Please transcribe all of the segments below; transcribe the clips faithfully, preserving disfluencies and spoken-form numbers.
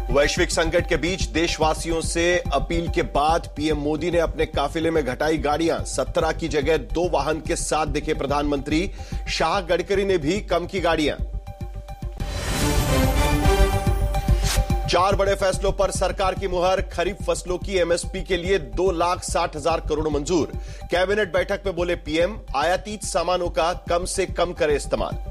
वैश्विक संकट के बीच देशवासियों से अपील के बाद पीएम मोदी ने अपने काफिले में घटाई गाड़ियां। सत्रह की जगह दो वाहन के साथ दिखे प्रधानमंत्री। शाह गडकरी ने भी कम की गाड़ियां। चार बड़े फैसलों पर सरकार की मुहर। खरीफ फसलों की एमएसपी के लिए दो लाख साठ हजार करोड़ मंजूर। कैबिनेट बैठक में बोले पीएम, आयातित सामानों का कम से कम करे इस्तेमाल।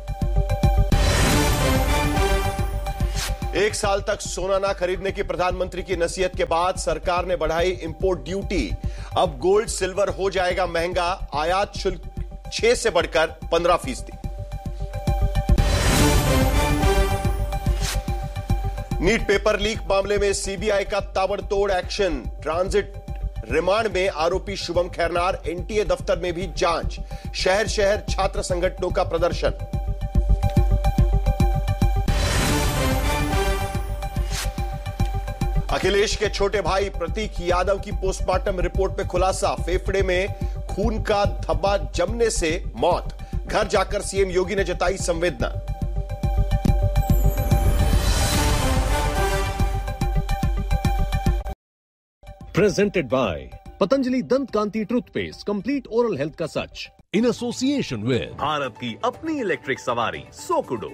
एक साल तक सोना ना खरीदने की प्रधानमंत्री की नसीहत के बाद सरकार ने बढ़ाई इंपोर्ट ड्यूटी। अब गोल्ड सिल्वर हो जाएगा महंगा। आयात शुल्क छह से बढ़कर पंद्रह फीसदी। नीट पेपर लीक मामले में सीबीआई का ताबड़तोड़ एक्शन। ट्रांजिट रिमांड में आरोपी शुभम खैरनार। एनटीए दफ्तर में भी जांच। शहर शहर छात्र संगठनों का प्रदर्शन। अखिलेश के छोटे भाई प्रतीक यादव की पोस्टमार्टम रिपोर्ट में खुलासा। फेफड़े में खून का धब्बा जमने से मौत। घर जाकर सीएम योगी ने जताई संवेदना। प्रेजेंटेड बाय पतंजलि दंत कांति टूथपेस्ट, कंप्लीट ओरल हेल्थ का सच, इन एसोसिएशन विद भारत की अपनी इलेक्ट्रिक सवारी सोकुडो।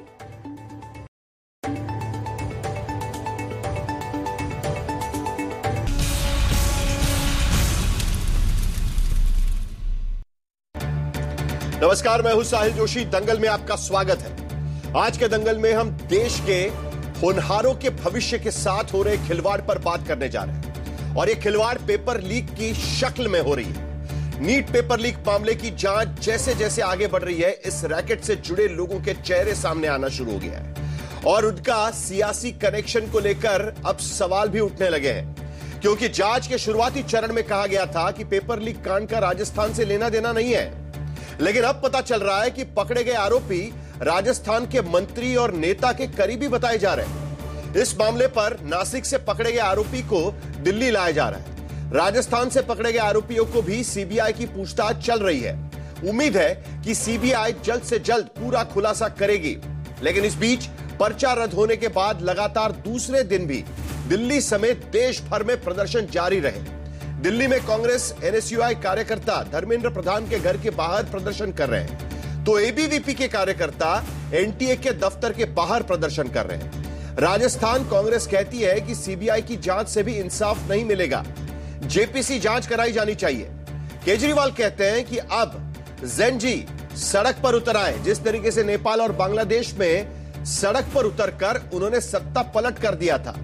नमस्कार, मैं हूं साहिल जोशी। दंगल में आपका स्वागत है। आज के दंगल में हम देश के होनहारों के भविष्य के साथ हो रहे खिलवाड़ पर बात करने जा रहे हैं और यह खिलवाड़ पेपर लीक की शक्ल में हो रही है। नीट पेपर लीक मामले की जांच जैसे जैसे आगे बढ़ रही है, इस रैकेट से जुड़े लोगों के चेहरे सामने आना शुरू हो गया है और उनका सियासी कनेक्शन को लेकर अब सवाल भी उठने लगे हैं, क्योंकि जांच के शुरुआती चरण में कहा गया था कि पेपर लीक कांड का राजस्थान से लेना देना नहीं है, लेकिन अब पता चल रहा है कि पकड़े गए आरोपी राजस्थान के मंत्री और नेता के करीबी बताए जा रहे हैं। इस मामले पर नासिक से पकड़े गए आरोपी को दिल्ली लाया जा रहा है। राजस्थान से पकड़े गए आरोपियों को भी सीबीआई की पूछताछ चल रही है। उम्मीद है कि सीबीआई जल्द से जल्द पूरा खुलासा करेगी, लेकिन इस बीच पर्चा रद्द होने के बाद लगातार दूसरे दिन भी दिल्ली समेत देश भर में प्रदर्शन जारी रहे। दिल्ली में कांग्रेस एनएसयूआई कार्यकर्ता धर्मेंद्र प्रधान के घर के बाहर प्रदर्शन कर रहे हैं, तो एबीवीपी के कार्यकर्ता एनटीए के दफ्तर के बाहर प्रदर्शन कर रहे हैं। राजस्थान कांग्रेस कहती है कि सीबीआई की जांच से भी इंसाफ नहीं मिलेगा, जेपीसी जांच कराई जानी चाहिए। केजरीवाल कहते हैं कि अब जेनजी सड़क पर उतर आए। जिस तरीके से नेपाल और बांग्लादेश में सड़क पर उतरकर उन्होंने सत्ता पलट कर दिया था,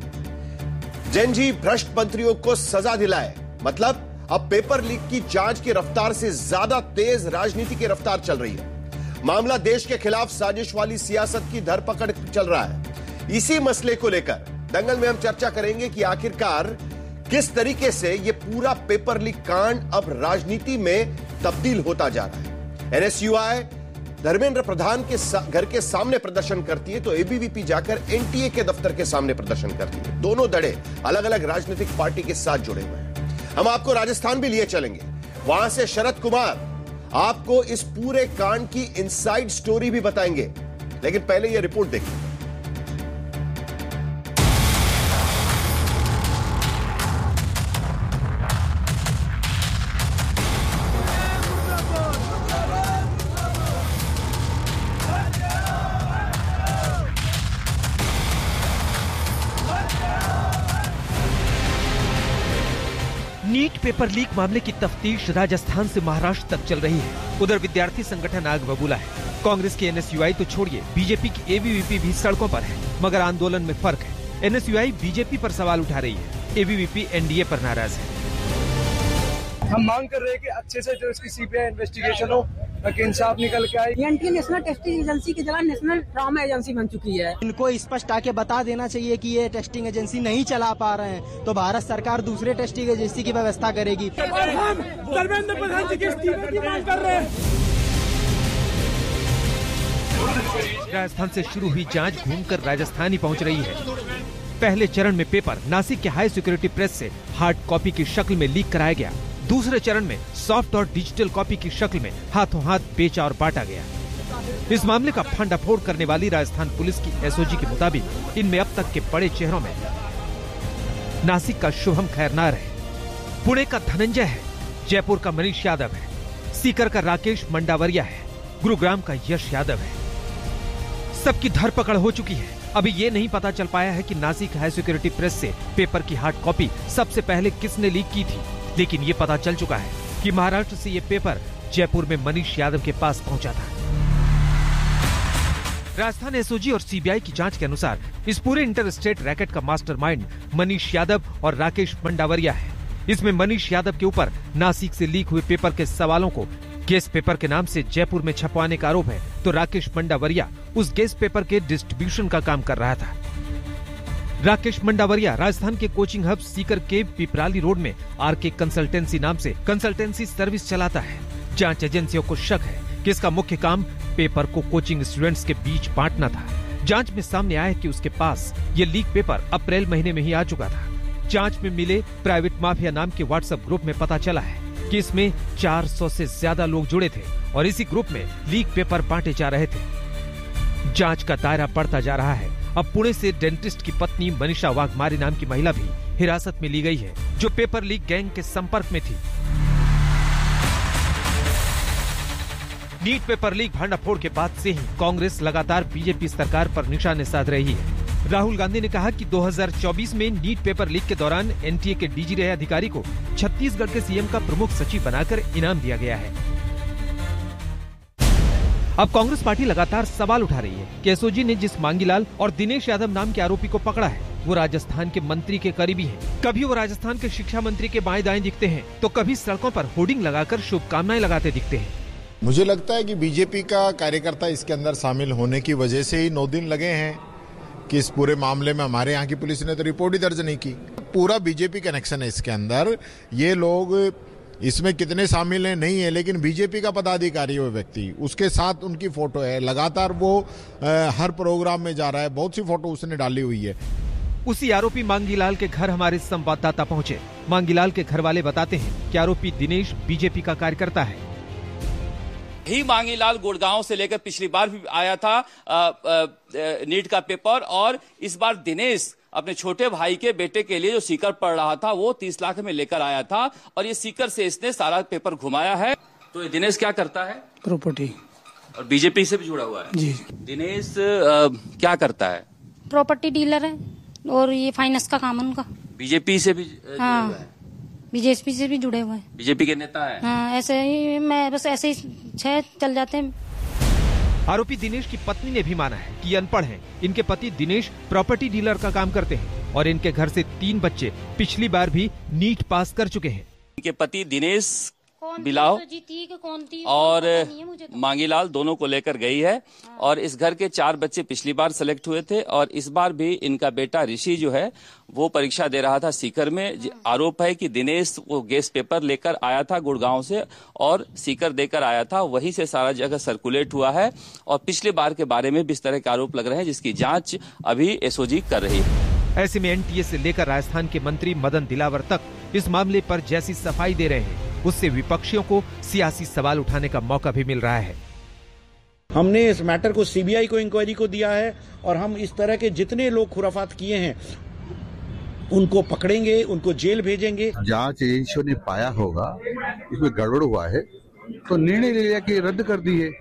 जेनजी भ्रष्ट मंत्रियों को सजा दिलाए। मतलब अब पेपर लीक की जांच की रफ्तार से ज्यादा तेज राजनीति की रफ्तार चल रही है। मामला देश के खिलाफ साजिश वाली सियासत की धरपकड़ चल रहा है। इसी मसले को लेकर दंगल में हम चर्चा करेंगे कि आखिरकार किस तरीके से यह पूरा पेपर लीक कांड अब राजनीति में तब्दील होता जा रहा है। एनएसयूआई धर्मेंद्र प्रधान के घर के सामने प्रदर्शन करती है, तो एबीवीपी जाकर एनटीए के दफ्तर के सामने प्रदर्शन करती है। दोनों धड़े अलग अलग राजनीतिक पार्टी के साथ जुड़े हुए हैं। हम आपको राजस्थान भी लिए चलेंगे, वहां से शरद कुमार आपको इस पूरे कांड की इनसाइड स्टोरी भी बताएंगे, लेकिन पहले यह रिपोर्ट देखिए। नीट पेपर लीक मामले की तफ्तीश राजस्थान से महाराष्ट्र तक चल रही है। उधर विद्यार्थी संगठन आग बबूला है। कांग्रेस की एनएसयूआई तो छोड़िए, बीजेपी की एबीवीपी भी सड़कों पर है, मगर आंदोलन में फर्क है। एनएसयूआई बीजेपी पर सवाल उठा रही है, एबीवीपी एनडीए पर नाराज है। हम मांग कर रहे हैं कि अच्छे से जो इसकी सीबीआई इन्वेस्टिगेशन हो, ताकि इंसाफ निकल के आए। एनटीए नेशनल टेस्टिंग एजेंसी की जगह नेशनल ट्रॉमा एजेंसी बन चुकी है। इनको स्पष्ट आके बता देना चाहिए कि ये टेस्टिंग एजेंसी नहीं चला पा रहे हैं, तो भारत सरकार दूसरे टेस्टिंग एजेंसी की व्यवस्था करेगी। और हम धर्मेंद्र प्रधान जी के इस्तीफे की मांग कर रहे हैं। राजस्थान से शुरू हुई जांच घूमकर राजस्थान ही पहुंच रही है। पहले चरण में पेपर नासिक के हाई सिक्योरिटी प्रेस से हार्ड कॉपी की शक्ल में लीक कराया गया। दूसरे चरण में सॉफ्ट और डिजिटल कॉपी की शक्ल में हाथों हाथ बेचा और बांटा गया। इस मामले का भंडाफोड़ करने वाली राजस्थान पुलिस की एसओजी के मुताबिक इनमें अब तक के बड़े चेहरों में नासिक का शुभम खैरनार है, पुणे का धनंजय है, जयपुर का मनीष यादव है, सीकर का राकेश मंडावरिया है, गुरुग्राम का यश यादव है। सबकी धरपकड़ हो चुकी है। अभी ये नहीं पता चल पाया है कि नासिक हाई सिक्योरिटी प्रेस से पेपर की हार्ड कॉपी सबसे पहले किसने लीक की थी, लेकिन ये पता चल चुका है कि महाराष्ट्र से ये पेपर जयपुर में मनीष यादव के पास पहुंचा था। राजस्थान एसओजी और सीबीआई की जांच के अनुसार इस पूरे इंटर स्टेट रैकेट का मास्टरमाइंड मनीष यादव और राकेश मंडावरिया है। इसमें मनीष यादव के ऊपर नासिक से लीक हुए पेपर के सवालों को गेस पेपर के नाम से जयपुर में छपवाने का आरोप है, तो राकेश मंडावरिया उस गेस पेपर के डिस्ट्रीब्यूशन का काम कर रहा था। राकेश मंडावरिया राजस्थान के कोचिंग हब सीकर के पिपराली रोड में आर के कंसल्टेंसी नाम से कंसल्टेंसी सर्विस चलाता है। जांच एजेंसियों को शक है कि इसका मुख्य काम पेपर को कोचिंग स्टूडेंट्स के बीच बांटना था। जांच में सामने आया कि उसके पास ये लीक पेपर अप्रैल महीने में ही आ चुका था। जांच में मिले प्राइवेट माफिया नाम के व्हाट्सएप ग्रुप में पता चला है कि इसमें चार सौ से ज्यादा लोग जुड़े थे और इसी ग्रुप में लीक पेपर बांटे जा रहे थे। जांच का दायरा बढ़ता जा रहा है। अब पुणे से डेंटिस्ट की पत्नी मनीषा वाघमारे नाम की महिला भी हिरासत में ली गई है, जो पेपर लीक गैंग के संपर्क में थी। नीट पेपर लीक भंडाफोड़ के बाद से ही कांग्रेस लगातार बीजेपी सरकार पर निशाने साध रही है। राहुल गांधी ने कहा कि दो हज़ार चौबीस में नीट पेपर लीक के दौरान एनटीए के डीजी रहे अधिकारी को छत्तीसगढ़ के सीएम का प्रमुख सचिव बनाकर इनाम दिया गया है। अब कांग्रेस पार्टी लगातार सवाल उठा रही है कि एसओजी ने जिस मांगीलाल और दिनेश यादव नाम के आरोपी को पकड़ा है, वो राजस्थान के मंत्री के करीबी हैं। कभी वो राजस्थान के शिक्षा मंत्री के बाएं दाएं दिखते हैं, तो कभी सड़कों पर होर्डिंग लगाकर शुभकामनाएं लगाते दिखते हैं। मुझे लगता है कि बीजेपी का कार्यकर्ता इसके अंदर शामिल होने की वजह से ही नौ दिन लगे हैं कि इस पूरे मामले में हमारे यहाँ की पुलिस ने तो रिपोर्ट ही दर्ज नहीं की। पूरा बीजेपी कनेक्शन है इसके अंदर। ये लोग इसमें कितने शामिल हैं नहीं है, लेकिन बीजेपी का पदाधिकारी वो व्यक्ति, उसके साथ उनकी फोटो है, लगातार वो आ, हर प्रोग्राम में जा रहा है, बहुत सी फोटो उसने डाली हुई है। उसी आरोपी मांगीलाल के घर हमारे संवाददाता पहुंचे। मांगीलाल के घर वाले बताते हैं कि आरोपी दिनेश बीजेपी का कार्यकर्ता है। ही मांगीलाल गुड़गांव से लेकर पिछली बार भी आया था आ, आ, नीट का पेपर, और इस बार दिनेश अपने छोटे भाई के बेटे के लिए जो सीकर पढ़ रहा था वो तीस लाख में लेकर आया था, और ये सीकर से इसने सारा पेपर घुमाया है। तो ये दिनेश क्या करता है? प्रॉपर्टी, और बीजेपी से भी जुड़ा हुआ है जी। दिनेश आ, क्या करता है? प्रॉपर्टी डीलर है, और ये फाइनेंस का काम है उनका। बीजेपी से भी हाँ, जुड़ा है? बीजेपी से भी जुड़े हुए हैं। बीजेपी के नेता है। हाँ, ऐसे ही मैं बस ऐसे ही छह चल जाते हैं। आरोपी दिनेश की पत्नी ने भी माना है कि अनपढ़ हैं। इनके पति दिनेश प्रॉपर्टी डीलर का काम करते हैं और इनके घर से तीन बच्चे पिछली बार भी नीट पास कर चुके हैं। इनके पति दिनेश बिलाव और मांगीलाल दोनों को लेकर गई है, और इस घर के चार बच्चे पिछली बार सेलेक्ट हुए थे, और इस बार भी इनका बेटा ऋषि जो है वो परीक्षा दे रहा था सीकर में। आरोप है कि दिनेश वो गेस पेपर लेकर आया था गुड़गांव से और सीकर देकर आया था, वहीं से सारा जगह सर्कुलेट हुआ है, और पिछले बार के बारे में भी इस तरह के आरोप लग रहे हैं, जिसकी जांच अभी एसओजी कर रही है। ऐसे में एनटीए से लेकर राजस्थान के मंत्री मदन दिलावर तक इस मामले पर जैसी सफाई दे रहे हैं, उससे विपक्षियों को सियासी सवाल उठाने का मौका भी मिल रहा है। हमने इस मैटर को सीबीआई को इंक्वायरी को दिया है, और हम इस तरह के जितने लोग खुराफात किए हैं उनको पकड़ेंगे, उनको जेल भेजेंगे। जांच एजेंसियों ने पाया होगा इसमें गड़बड़ हुआ है, तो निर्णय ले लिया कि रद्द कर दिए,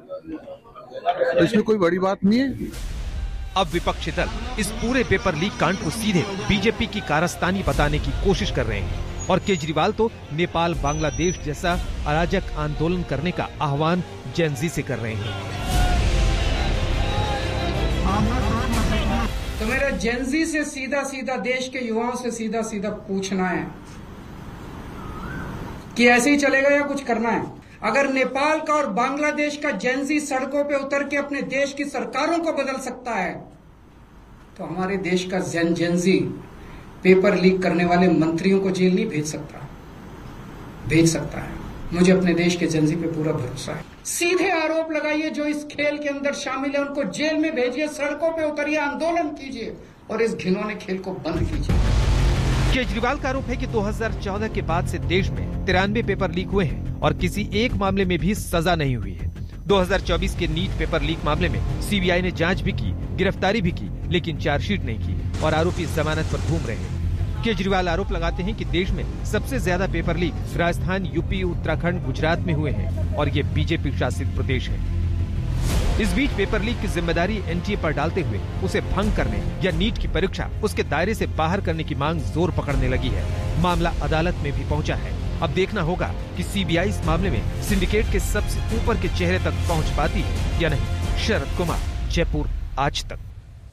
तो इसमें कोई बड़ी बात नहीं है। अब विपक्षी दल इस पूरे पेपर लीक कांड को सीधे बीजेपी की कारस्तानी बताने की कोशिश कर रहे हैं, और केजरीवाल तो नेपाल बांग्लादेश जैसा अराजक आंदोलन करने का आह्वान जेनजी से कर रहे हैं। तो मेरा जेनजी से सीधा सीधा देश के युवाओं से सीधा सीधा पूछना है कि ऐसे ही चलेगा या कुछ करना है? अगर नेपाल का और बांग्लादेश का जेनजी सड़कों पे उतर के अपने देश की सरकारों को बदल सकता है, तो हमारे देश का जेन जेनजी पेपर लीक करने वाले मंत्रियों को जेल नहीं भेज सकता, भेज सकता है। मुझे अपने देश के जेनजी पे पूरा भरोसा है। सीधे आरोप लगाइए, जो इस खेल के अंदर शामिल है उनको जेल में भेजिए, सड़कों पे उतरिए, आंदोलन कीजिए, और इस घिनौने खेल को बंद कीजिए। केजरीवाल का आरोप है कि दो हज़ार चौदह के बाद से देश में तिरानवे पेपर लीक हुए हैं और किसी एक मामले में भी सजा नहीं हुई है। दो हज़ार चौबीस के नीट पेपर लीक मामले में सीबीआई ने जांच भी की, गिरफ्तारी भी की, लेकिन चार्जशीट नहीं की और आरोपी जमानत पर घूम रहे हैं। केजरीवाल आरोप लगाते हैं कि देश में सबसे ज्यादा paper leak Rajasthan, UP, Uttarakhand, Gujarat में हुए हैं और ये बीजेपी शासित प्रदेश है। इस बीच पेपर लीक की जिम्मेदारी एनटीए पर डालते हुए उसे भंग करने या नीट की परीक्षा उसके दायरे से बाहर करने की मांग जोर पकड़ने लगी है। मामला अदालत में भी पहुंचा है। अब देखना होगा कि सीबीआई इस मामले में सिंडिकेट के सबसे ऊपर के चेहरे तक पहुंच पाती है या नहीं। शरद कुमार, जयपुर, आज तक।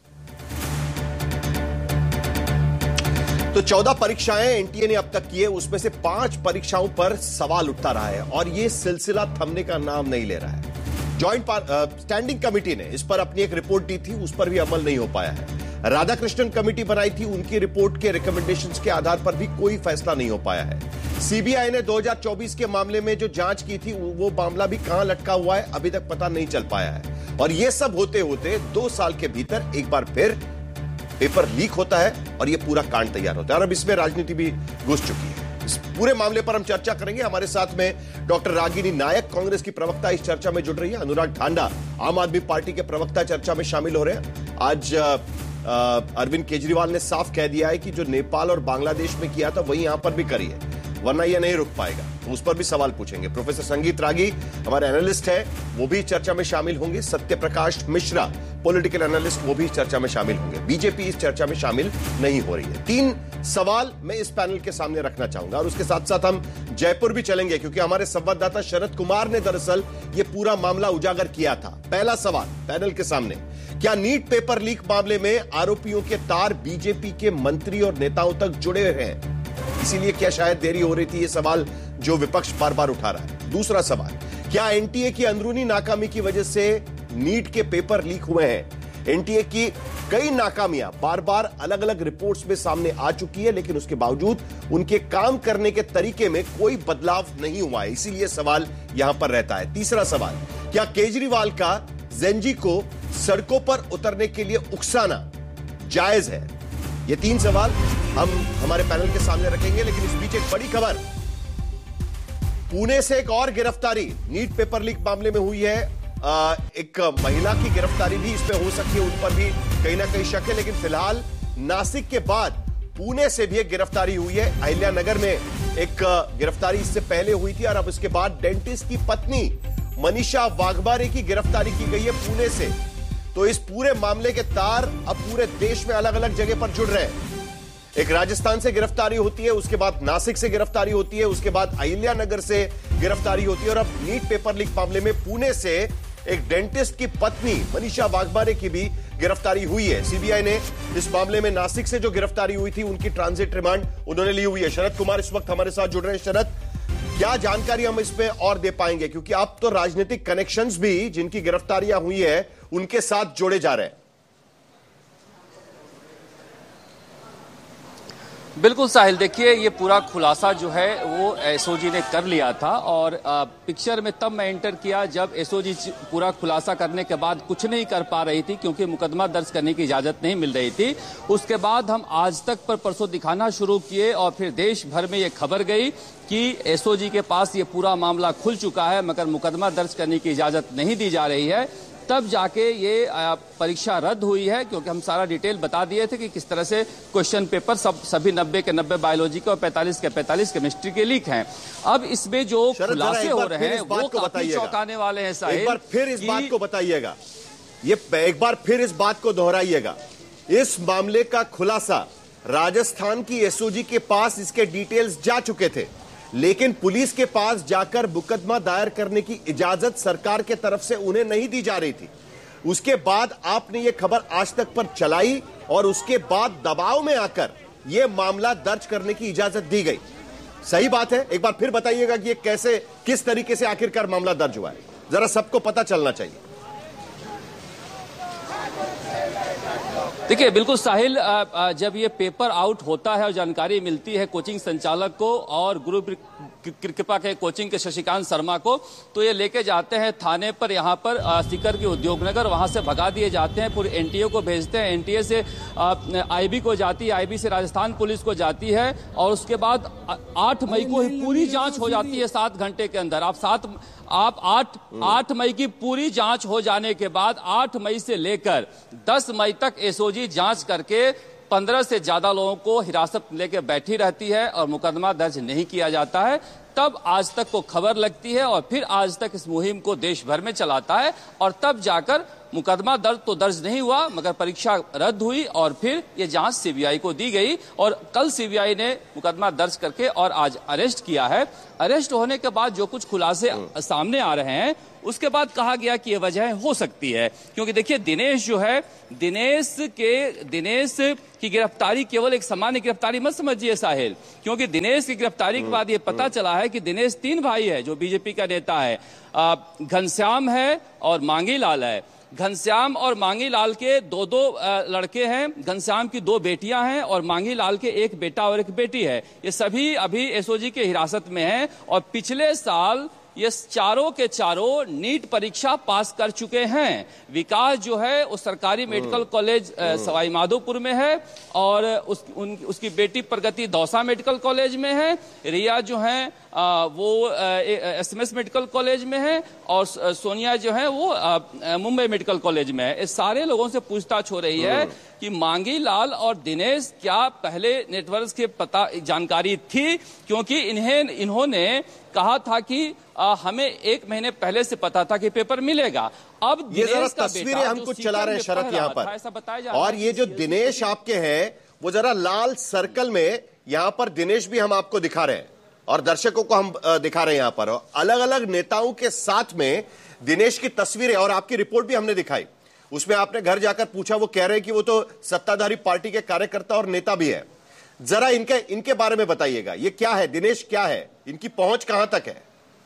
तो चौदह परीक्षाएं एनटीए ने अब तक की है, उसमें से पांच परीक्षाओं पर सवाल उठता रहा है और ये सिलसिला थमने का नाम नहीं ले रहा है। ज्वाइंट स्टैंडिंग कमेटी ने इस पर अपनी एक रिपोर्ट दी थी, उस पर भी अमल नहीं हो पाया है। राधाकृष्णन कमेटी बनाई थी, उनकी रिपोर्ट के रिकमेंडेशंस के आधार पर भी कोई फैसला नहीं हो पाया है। सीबीआई ने दो हज़ार चौबीस के मामले में जो जांच की थी वो मामला भी कहां लटका हुआ है, अभी तक पता नहीं चल पाया है। और ये सब होते होते दो साल के भीतर एक बार फिर पेपर लीक होता है और ये पूरा कांड तैयार होता है और अब इसमें राजनीति भी घुस चुकी है। इस पूरे मामले पर हम चर्चा करेंगे। हमारे साथ में डॉक्टर रागिनी नायक, कांग्रेस की प्रवक्ता, इस चर्चा में जुड़ रही है। अनुराग ढांडा, आम आदमी पार्टी के प्रवक्ता, चर्चा में शामिल हो रहे हैं। आज अरविंद केजरीवाल ने साफ कह दिया है कि जो नेपाल और बांग्लादेश में किया था वही यहां पर भी करिए, वरना यह नहीं रुक पाएगा। तो उस पर भी सवाल पूछेंगे। प्रोफेसर संगीत रागी हमारे एनालिस्ट है, वो भी चर्चा में शामिल होंगे। सत्य प्रकाश मिश्रा, पॉलिटिकल एनालिस्ट, वो भी चर्चा में शामिल होंगे। बीजेपी इस चर्चा में शामिल नहीं हो रही है। तीन सवाल मैं इस पैनल के सामने रखना चाहूंगा और उसके साथ साथ हम जयपुर भी चलेंगे क्योंकि हमारे संवाददाता शरद कुमार ने दरअसल ये पूरा मामला उजागर किया था। पहला सवाल पैनल के सामने, क्या नीट पेपर लीक मामले में आरोपियों के तार बीजेपी के मंत्री और नेताओं तक जुड़े हैं? इसीलिए क्या शायद देरी हो रही थी? ये सवाल जो विपक्ष बार बार उठा रहा है। दूसरा सवाल, क्या एनटीए की अंदरूनी नाकामी की वजह से नीट के पेपर लीक हुए हैं? एनटीए की कई नाकामियां बार बार अलग अलग रिपोर्ट्स में सामने आ चुकी है, लेकिन उसके बावजूद उनके काम करने के तरीके में कोई बदलाव नहीं हुआ है, इसीलिए सवाल यहां पर रहता है। तीसरा सवाल, क्या केजरीवाल का जेनजी को सड़कों पर उतरने के लिए उकसाना जायज है? ये तीन सवाल हम हमारे पैनल के सामने रखेंगे। लेकिन इस बीच एक बड़ी खबर, पुणे से एक और गिरफ्तारी नीट पेपर लीक मामले में हुई है। आ, एक महिला की गिरफ्तारी भी इसमें हो सकती है, उन पर भी कहीं ना कहीं शक है। लेकिन फिलहाल नासिक के बाद पुणे से भी एक गिरफ्तारी हुई है। अहिल्यानगर में एक गिरफ्तारी इससे पहले हुई थी और अब इसके बाद डेंटिस्ट की पत्नी मनीषा वाघमारे की गिरफ्तारी की गई है पुणे से। तो इस पूरे मामले के तार अब पूरे देश में अलग अलग जगह पर जुड़ रहे हैं। एक राजस्थान से गिरफ्तारी होती है, उसके बाद नासिक से गिरफ्तारी होती है, उसके बाद अहिल्यानगर से गिरफ्तारी होती है और अब नीट पेपर लीक मामले में पुणे से एक डेंटिस्ट की पत्नी मनीषा वाघमारे की भी गिरफ्तारी हुई है। सीबीआई ने इस मामले में नासिक से जो गिरफ्तारी हुई थी उनकी ट्रांजिट रिमांड उन्होंने ली हुई है। शरद कुमार इस वक्त हमारे साथ जुड़ रहे हैं। शरद, क्या जानकारी हम इसमें और दे पाएंगे, क्योंकि अब तो राजनीतिक कनेक्शंस भी जिनकी गिरफ्तारियां हुई है उनके साथ जोड़े जा रहे हैं। बिल्कुल साहिल, देखिए ये पूरा खुलासा जो है वो एसओजी ने कर लिया था और आ, पिक्चर में तब मैं एंटर किया जब एसओजी पूरा खुलासा करने के बाद कुछ नहीं कर पा रही थी क्योंकि मुकदमा दर्ज करने की इजाजत नहीं मिल रही थी। उसके बाद हम आज तक पर परसों दिखाना शुरू किए और फिर देश भर में ये खबर गई कि एसओजी के पास ये पूरा मामला खुल चुका है मगर मुकदमा दर्ज करने की इजाजत नहीं दी जा रही है। तब जाके ये परीक्षा रद्द हुई है क्योंकि हम सारा डिटेल बता दिए थे कि किस तरह से क्वेश्चन पेपर सब सभी नब्बे के नब्बे बायोलॉजी के और पैंतालीस के पैंतालीस केमिस्ट्री के लीक हैं। अब इसमें जो खुलासे हो रहे हैं वो काफी चौंकाने वाले हैं साहिल। एक बार फिर इस बात को बताइएगा, ये एक बार फिर इस बात को दोहराइएगा। इस मामले का खुलासा राजस्थान की एसओजी के पास इसके डिटेल्स जा चुके थे, लेकिन पुलिस के पास जाकर मुकदमा दायर करने की इजाजत सरकार के तरफ से उन्हें नहीं दी जा रही थी। उसके बाद आपने ये खबर आज तक पर चलाई और उसके बाद दबाव में आकर यह मामला दर्ज करने की इजाजत दी गई। सही बात है? एक बार फिर बताइएगा कि ये कैसे, किस तरीके से आखिरकार मामला दर्ज हुआ है, जरा सबको पता चलना चाहिए। देखिए बिल्कुल साहिल, जब ये पेपर आउट होता है और जानकारी मिलती है कोचिंग संचालक को और गुरु कृपा के कोचिंग के शशिकांत शर्मा को, तो ये लेके जाते हैं थाने पर, यहाँ पर सीकर की उद्योगनगर, वहां से भगा दिए जाते हैं। पूरे एनटीए को भेजते हैं, एनटीए से आईबी को जाती है, आईबी से राजस्थान पुलिस को जाती है और उसके बाद आठ मई को ही पूरी जांच हो जाती है सात घंटे के अंदर। आप सात आप आठ आठ मई की पूरी जांच हो जाने के बाद आठ मई से लेकर दस मई तक एसओजी जांच करके पंद्रह से ज्यादा लोगों को हिरासत लेकर बैठी रहती है और मुकदमा दर्ज नहीं किया जाता है। तब आज तक को खबर लगती है और फिर आज तक इस मुहिम को देश भर में चलाता है और तब जाकर मुकदमा दर्ज तो दर्ज नहीं हुआ मगर परीक्षा रद्द हुई और फिर ये जांच सीबीआई को दी गई और कल सीबीआई ने मुकदमा दर्ज करके और आज अरेस्ट किया है। अरेस्ट होने के बाद जो कुछ खुलासे सामने आ रहे हैं उसके बाद कहा गया कि ये वजह हो सकती है क्योंकि देखिए दिनेश जो है दिनेश के दिनेश की गिरफ्तारी केवल एक सामान्य गिरफ्तारी मत समझिए साहिल, क्योंकि दिनेश की गिरफ्तारी के बाद ये पता चला है कि दिनेश तीन भाई है जो बीजेपी का नेता है, घनश्याम है और मांगी लाल है। घनश्याम और मांगी लाल के दो दो लड़के हैं, घनश्याम की दो बेटियां हैं और मांगी लाल के एक बेटा और एक बेटी है। ये सभी अभी एसओजी के हिरासत में हैं और पिछले साल ये चारों के चारों नीट परीक्षा पास कर चुके हैं। विकास जो है वो सरकारी मेडिकल कॉलेज सवाई माधोपुर में है और उस, उन, उसकी बेटी प्रगति दौसा मेडिकल कॉलेज में है। रिया जो है आ, वो एसएमएस मेडिकल कॉलेज में है और सोनिया जो है वो मुंबई मेडिकल कॉलेज में है। इस सारे लोगों से पूछताछ हो रही है कि मांगी लाल और दिनेश क्या पहले नेटवर्क के पता जानकारी थी, क्योंकि इन्हें इन्होंने कहा था कि आ, हमें एक महीने पहले से पता था कि पेपर मिलेगा। अब ये जरा तस्वीरें हम कुछ चला रहे हैं शरत यहाँ पर, ऐसा बताया और ये जो दिनेश आपके हैं वो जरा लाल सर्कल में यहाँ पर दिनेश भी हम आपको दिखा रहे हैं और दर्शकों को हम दिखा रहे हैं यहाँ पर अलग अलग नेताओं के साथ में दिनेश की तस्वीरें और आपकी रिपोर्ट भी हमने दिखाई। उसमें आपने घर जाकर पूछा, वो कह रहे हैं कि वो तो सत्ताधारी पार्टी के कार्यकर्ता और नेता भी है। जरा इनके इनके बारे में बताइएगा, ये क्या है, दिनेश क्या है, इनकी पहुंच कहां तक है?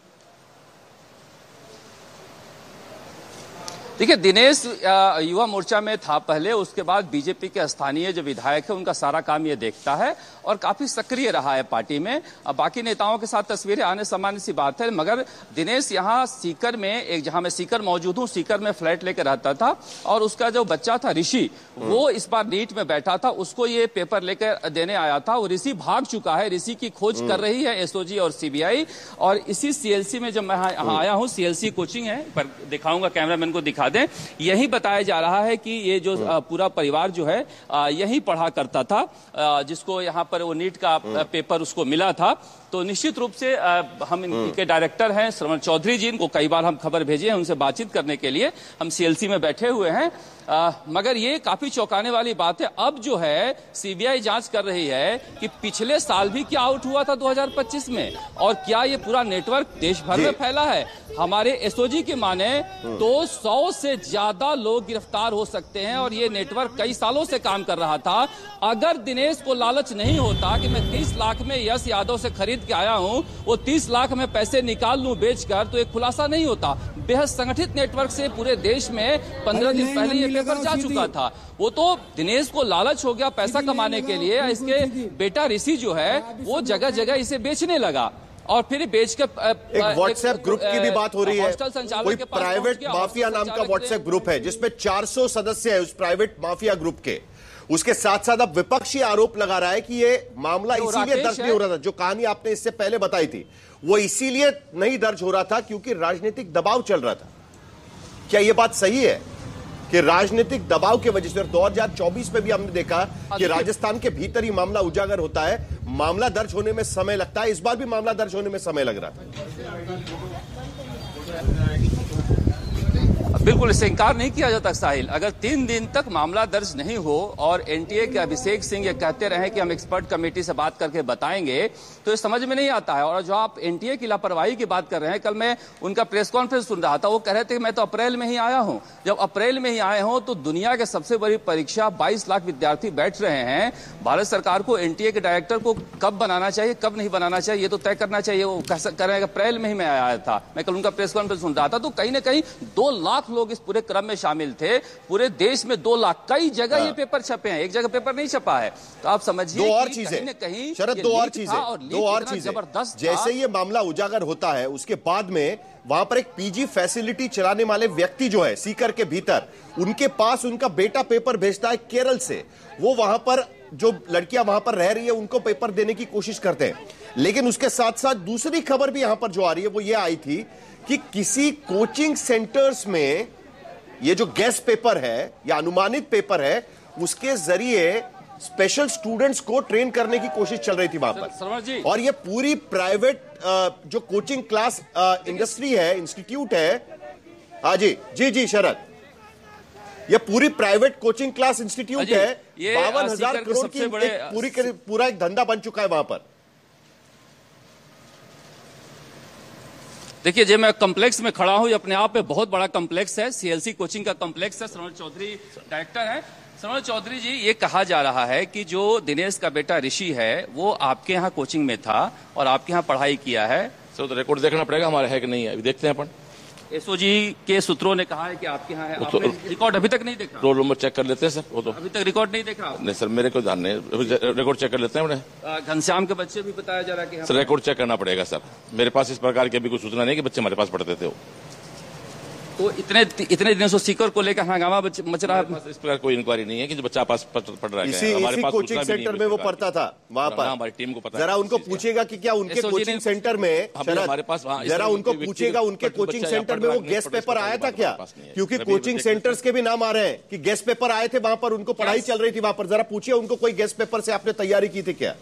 देखिए दिनेश युवा मोर्चा में था पहले, उसके बाद बीजेपी के स्थानीय जो विधायक है उनका सारा काम ये देखता है और काफी सक्रिय रहा है पार्टी में। अब बाकी नेताओं के साथ तस्वीरें आने सामान्य सी बात है, मगर दिनेश यहाँ सीकर में एक जहां मैं सीकर मौजूद हूँ, सीकर में फ्लैट लेकर रहता था और उसका जो बच्चा था ऋषि वो इस बार नीट में बैठा था, उसको ये पेपर लेकर देने आया था। वो ऋषि भाग चुका है, ऋषि की खोज कर रही है एसओजी और सीबीआई। और इसी सीएलसी में जब मैं यहाँ आया हूँ, सीएलसी कोचिंग है, पर दिखाऊंगा कैमरामैन को दिखा दें, यही बताया जा रहा है कि ये जो पूरा परिवार जो है यही पढ़ा करता था, जिसको यहाँ पर वो नीट का पेपर उसको मिला था। तो निश्चित रूप से हम इनके डायरेक्टर हैं श्रवण चौधरी जी, इनको कई बार हम खबर भेजे हैं, उनसे बातचीत करने के लिए हम सीएलसी में बैठे हुए हैं। आ, मगर ये काफी चौंकाने वाली बात है, अब जो है सीबीआई जांच कर रही है कि पिछले साल भी क्या आउट हुआ था दो हज़ार पच्चीस में और क्या ये पूरा नेटवर्क देश भर में फैला है। हमारे एसओजी की माने तो सौ से ज्यादा लोग गिरफ्तार हो सकते हैं और ये नेटवर्क कई सालों से काम कर रहा था। अगर दिनेश को लालच नहीं होता कि मैं तीस लाख में यश यादव से खरीद के आया हूं, वो तीस लाख में पैसे निकाल लूं बेचकर, तो एक खुलासा नहीं होता। बेहद संगठित नेटवर्क से पूरे देश में पंद्रह दिन पहले ये पेपर जा चुका था। वो तो दिनेश को लालच हो गया पैसा कमाने के लिए, इसके बेटा ऋषि जो है वो जगह जगह इसे बेचने लगा और फिर बेच के एक व्हाट्सएप ग्रुप की भी बात हो रही है। कोई प्राइवेट माफिया नाम का व्हाट्सएप ग्रुप है जिसमें चार सौ सदस्य है उस प्राइवेट माफिया ग्रुप के। उसके साथ साथ अब विपक्षी आरोप लगा रहा है कि ये मामला इसीलिए दर्ज नहीं हो रहा था, जो कहानी आपने इससे पहले बताई थी वो इसीलिए नहीं दर्ज हो रहा था क्योंकि राजनीतिक दबाव चल रहा था। क्या यह बात सही है कि राजनीतिक दबाव की वजह से दो हज़ार चौबीस में भी हमने देखा कि राजस्थान के भीतर ही मामला उजागर होता है, मामला दर्ज होने में समय लगता है, इस बार भी मामला दर्ज होने में समय लग रहा था। बिल्कुल इससे इंकार नहीं किया जाता साहिल। अगर तीन दिन तक मामला दर्ज नहीं हो और एनटीए के अभिषेक सिंह ये कहते रहे कि हम एक्सपर्ट कमेटी से बात करके बताएंगे, तो ये समझ में नहीं आता है। और जो आप एनटीए की लापरवाही की बात कर रहे हैं, कल मैं उनका प्रेस कॉन्फ्रेंस सुन रहा था, वो कह रहे थे कि मैं तो अप्रैल में ही आया हूं। जब अप्रैल में ही आए हों तो दुनिया के सबसे बड़ी परीक्षा बाईस लाख विद्यार्थी बैठ रहे हैं। भारत सरकार को एनटीए के डायरेक्टर को कब बनाना चाहिए कब नहीं बनाना चाहिए ये तो तय करना चाहिए। वो कह रहे हैं अप्रैल में ही मैं आया था, मैं कल उनका प्रेस कॉन्फ्रेंस सुन रहा था। तो कहीं ना कहीं दो लाख लोग इस पूरे क्रम में शामिल थे, पूरे देश में दो लाख, कई जगह ये पेपर छपे हैं, एक जगह पेपर नहीं छपा है। तो आप समझिए दो और चीजें कहीं शरद, दो और चीजें दो और चीजें जबरदस्त। जैसे ये मामला उजागर होता है उसके बाद में वहां पर एक पीजी फैसिलिटी चलाने वाले व्यक्ति जो है सीकर के भीतर, उनके पास उनका बेटा पेपर भेजता है केरल से। वो वहां पर जो लड़कियां वहां पर रह रही है उनको पेपर देने की कोशिश करते हैं। लेकिन उसके साथ साथ दूसरी खबर भी यहां पर जो आ रही है वो ये आई थी कि किसी कोचिंग सेंटर्स में ये जो गेस पेपर है या अनुमानित पेपर है उसके जरिए स्पेशल स्टूडेंट्स को ट्रेन करने की कोशिश चल रही थी वहां पर। और ये पूरी प्राइवेट जो कोचिंग क्लास इंडस्ट्री है, इंस्टीट्यूट है, हाँ जी जी जी शरद, ये पूरी प्राइवेट कोचिंग क्लास इंस्टीट्यूट है, बावन हजार करोड़ की एक पूरी पूरा एक धंधा बन चुका है वहां पर। देखिए, जो मैं कॉम्प्लेक्स में खड़ा हूं, ये अपने आप में बहुत बड़ा कॉम्प्लेक्स है, सीएलसी कोचिंग का कॉम्प्लेक्स है। श्रवण चौधरी डायरेक्टर है। श्रवण चौधरी जी, ये कहा जा रहा है कि जो दिनेश का बेटा ऋषि है वो आपके यहाँ कोचिंग में था और आपके यहाँ पढ़ाई किया है। सर, तो रिकॉर्ड देखना पड़ेगा हमारा है कि नहीं है, अभी देखते हैं अपन। एसओजी के सूत्रों ने कहा है कि आपके यहाँ है, आपने रिकॉर्ड अभी तक नहीं देखा? रोल नंबर चेक कर लेते हैं सर। वो तो अभी तक रिकॉर्ड नहीं देखा? नहीं सर, मेरे को ध्यान नहीं, रिकॉर्ड चेक कर लेते हैं। घनश्याम के बच्चे भी बताया जा रहा है कि सर रिकॉर्ड चेक करना पड़ेगा सर, मेरे पास इस प्रकार की अभी कोई सूचना नहीं कि बच्चे हमारे पास पढ़ते थे। तो इतने इतने दिनों से सीकर को लेकर हंगामा मच रहा है। इस प्रकार कोई इंक्वायरी नहीं है कि जो बच्चा पास पढ़ रहा है। इसी, हमारे इसी पास कोचिंग सेंटर में वो पढ़ता था वहां पर। हमारी टीम को पता, जरा उनको पूछेगा कि क्या उनके कोचिंग सेंटर में, हमारे पास जरा उनको पूछेगा उनके कोचिंग सेंटर में वो गेस्ट पेपर आया था क्या? क्योंकि कोचिंग सेंटर्स के भी नाम आ रहे हैं कि गेस्ट पेपर आए थे वहां पर, उनको पढ़ाई चल रही थी वहां पर। जरा पूछिए उनको, कोई गेस्ट पेपर से आपने तैयारी की थी क्या?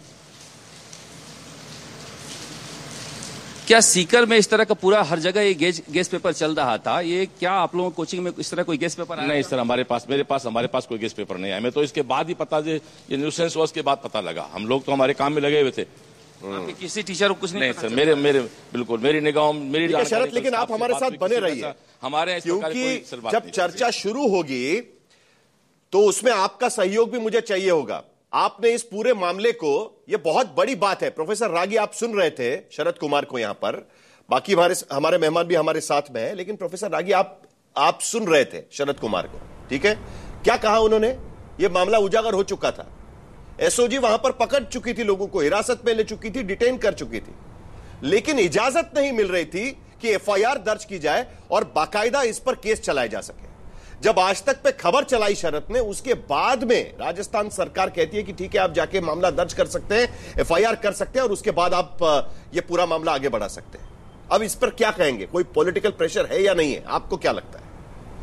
क्या सीकर में इस तरह का पूरा हर जगह ये गेस गेस पेपर चल रहा था? ये क्या आप लोगों कोचिंग में इस तरह कोई गेस पेपर आया? नहीं सर, हमारे पास मेरे पास हमारे पास कोई गेस पेपर नहीं आया। हमें तो इसके बाद ही पता, ये न्यूसेंस हुआ उसके बाद पता लगा। हम लोग तो हमारे काम में लगे हुए थे। किसी टीचर को कुछ नहीं? नहीं सर, मेरे मेरे बिल्कुल मेरी निगाह मेरी शरद, लेकिन आप हमारे साथ बने रहिए हमारे, क्योंकि जब चर्चा शुरू होगी तो उसमें आपका सहयोग भी मुझे चाहिए होगा। आपने इस पूरे मामले को, यह बहुत बड़ी बात है। प्रोफेसर रागी, आप सुन रहे थे शरद कुमार को यहां पर, बाकी हमारे हमारे मेहमान भी हमारे साथ में है, लेकिन प्रोफेसर रागी आप आप सुन रहे थे शरद कुमार को, ठीक है? क्या कहा उन्होंने? यह मामला उजागर हो चुका था, एसओजी वहां पर पकड़ चुकी थी, लोगों को हिरासत में ले चुकी थी, डिटेन कर चुकी थी, लेकिन इजाजत नहीं मिल रही थी कि एफआईआर दर्ज की जाए और बाकायदा इस पर केस चलाए जा सके। जब आज तक पे खबर चलाई शरद ने, उसके बाद में राजस्थान सरकार कहती है कि ठीक है, आप जाके मामला दर्ज कर सकते हैं, एफआईआर कर सकते हैं और उसके बाद आप ये पूरा मामला आगे बढ़ा सकते हैं। अब इस पर क्या कहेंगे? कोई पॉलिटिकल प्रेशर है या नहीं है? आपको क्या लगता है?